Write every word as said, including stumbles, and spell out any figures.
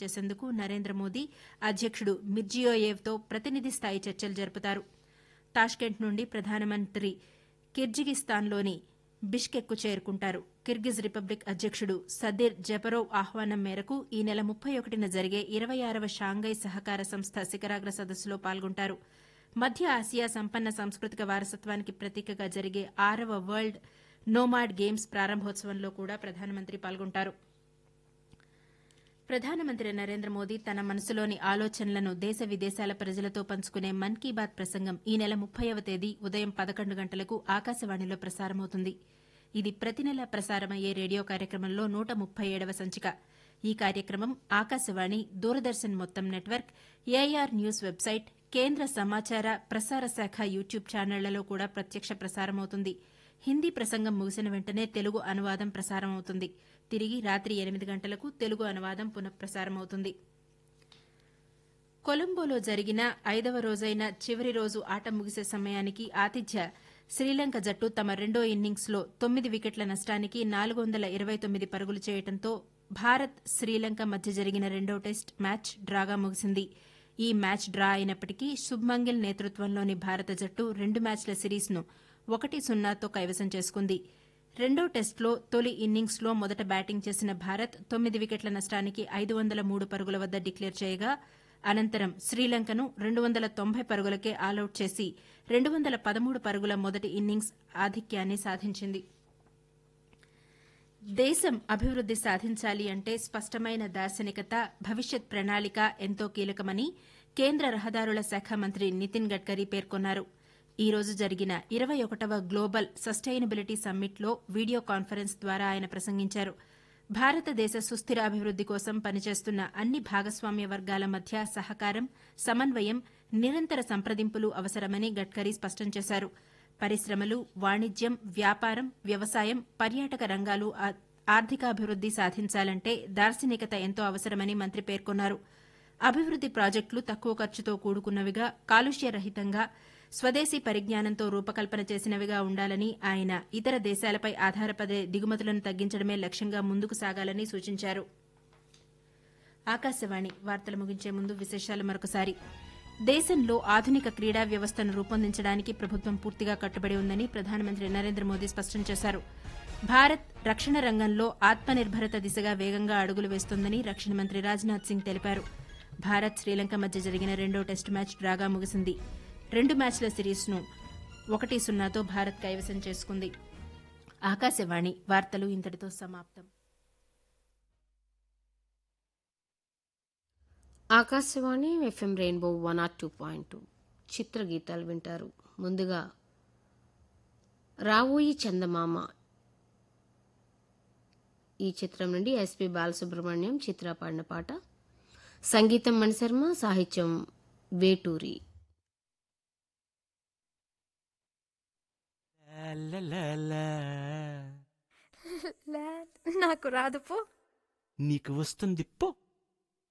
చేసేందుకు నరేంద్ర మోదీ అధ్యకుడు మిర్జియోయేవ్తో ప్రతినిధి స్థాయి చర్చలు జరుపుతారు. తాష్కెంట్ నుండి ప్రధానమంత్రి కిర్జిగిస్తాన్లోని బిష్కెక్కు చేరుకుంటారు. కిర్గిజ్ రిపబ్లిక్ అధ్యకుడు సదిర్ జపరోవ్ ఆహ్వానం మేరకు ఈ నెల ముప్పై ఒకటిన జరిగే ఇరవై ఆరవ షాంఘై సహకార సంస్థ శిఖరాగ్ర సదస్సులో పాల్గొంటారు. మధ్య ఆసియా సంపన్న సాంస్కృతిక వారసత్వానికి ప్రతీకగా జరిగే ఆరవ వరల్డ్ నోమాడ్ గేమ్స్ ప్రారంభోత్సవంలో కూడా ప్రధానమంత్రి పాల్గొంటారు. ప్రధానమంత్రి నరేంద్ర మోదీ తన మనసులోని ఆలోచనలను దేశ విదేశాల ప్రజలతో పంచుకునే మన్ కీ బాత్ ప్రసంగం ఈ నెల ముప్పైవ తేదీ ఉదయం పదకొండు గంటలకు ఆకాశవాణిలో ప్రసారమవుతుంది. ఇది ప్రతి నెల ప్రసారమయ్యే రేడియో కార్యక్రమంలో నూట ముప్పై ఏడవ సంచిక. ఈ కార్యక్రమం ఆకాశవాణి, దూరదర్శన్ మొత్తం నెట్వర్క్, ఏఐఆర్ న్యూస్ వెబ్సైట్, కేంద్ర సమాచార ప్రసార శాఖ యూట్యూబ్ ఛానళ్లలో కూడా ప్రత్యక్ష ప్రసారమవుతుంది. హిందీ ప్రసంగం ముగిసిన వెంటనే తెలుగు అనువాదం ప్రసారమవుతుంది. తిరిగి రాత్రి ఎనిమిది గంటలకు తెలుగు అనువాదం పునఃప్రసారమవుతుంది. కొలంబోలో జరిగిన ఐదవ రోజైన చివరి రోజు ఆట ముగిసే సమయానికి ఆతిథ్య శ్రీలంక జట్టు తమ రెండో ఇన్నింగ్స్లో తొమ్మిది వికెట్ల నష్టానికి నాలుగు వందల ఇరవై తొమ్మిది పరుగులు చేయడంతో భారత్ శ్రీలంక మధ్య జరిగిన రెండో టెస్ట్ మ్యాచ్ డ్రాగా ముగిసింది. ఈ మ్యాచ్ డ్రా అయినప్పటికీ శుభ్మన్ గిల్ నేతృత్వంలోని భారత జట్టు రెండు మ్యాచ్ల సిరీస్ను ఒకటి సున్నాతో కైవసం చేసుకుంది. రెండో టెస్టులో తొలి ఇన్నింగ్స్లో మొదట బ్యాటింగ్ చేసిన భారత్ తొమ్మిది వికెట్ల నష్టానికి ఐదు వందల మూడు పరుగుల వద్ద డిక్లేర్ చేయగా అనంతరం శ్రీలంకను రెండు వందల తొంభై పరుగులకే ఆలౌట్ చేసి రెండు వందల పదమూడు పరుగుల మొదటి ఇన్నింగ్స్ ఆధిక్యాన్ని సాధించింది. దేశం అభివృద్ది సాధించాలి అంటే స్పష్టమైన దార్శనికత, భవిష్యత్ ప్రణాళిక ఎంతో కీలకమని కేంద్ర రహదారుల శాఖ మంత్రి నితిన్ గడ్కరీ పేర్కొన్నారు. ఈ రోజు జరిగిన ఇరవై ఒకటవ గ్లోబల్ సస్టైనబిలిటీ సమ్మిట్లో వీడియో కాన్ఫరెన్స్ ద్వారా ఆయన ప్రసంగించారు. భారతదేశ సుస్థిర అభివృద్ది కోసం పనిచేస్తున్న అన్ని భాగస్వామ్య వర్గాల మధ్య సహకారం, సమన్వయం, నిరంతర సంప్రదింపులు అవసరమని గడ్కరీ స్పష్టం చేశారు. పరిశ్రమలు, వాణిజ్యం, వ్యాపారం, వ్యవసాయం, పర్యాటక రంగాలు ఆర్థికాభివృద్ది సాధించాలంటే దార్శనికత ఎంతో అవసరమని మంత్రి పేర్కొన్నారు. అభివృద్ది ప్రాజెక్టులు తక్కువ ఖర్చుతో కూడుకున్నవిగా, కాలుష్యరహితంగా, స్వదేశీ పరిజ్ఞానంతో రూపకల్పన చేసినవిగా ఉండాలని ఆయన ఇతర దేశాలపై ఆధారపడే దిగుమతులను తగ్గించడమే లక్ష్యంగా ముందుకు సాగాలని సూచించారు. ఆకాశవాణి వార్తలు ముగించే ముందు విశేషాలు మరొకసారి. దేశంలో ఆధునిక క్రీడా వ్యవస్థను రూపొందించడానికి ప్రభుత్వం పూర్తిగా కట్టుబడి ఉందని ప్రధానమంత్రి నరేంద్ర మోదీ స్పష్టం చేశారు. భారత్ రక్షణ రంగంలో ఆత్మనిర్భరత దిశగా వేగంగా అడుగులు వేస్తోందని రక్షణ మంత్రి రాజ్నాథ్ సింగ్ తెలిపారు. భారత్ శ్రీలంక మధ్య జరిగిన రెండో టెస్టు మ్యాచ్ డ్రాగా ముగిసింది. రెండు మ్యాచ్ల సిరీస్ను ఒకటి సున్నాతో భారత్ కైవసం చేసుకుంది. ఆకాశవాణి వార్తలు ఇంతటితో సమాప్తం. Akashvani FM rainbow one or two point two చిత్రగీతాలు వింటారు. ముందుగా రావోయి చందమామ ఈ చిత్రం నుండి ఎస్పి బాలసుబ్రహ్మణ్యం చిత్ర పాడిన పాట. సంగీతం మణిశర్మ, సాహిత్యం వేటూరి. నాకు రాదు పో. నీకు వస్తుంది పో.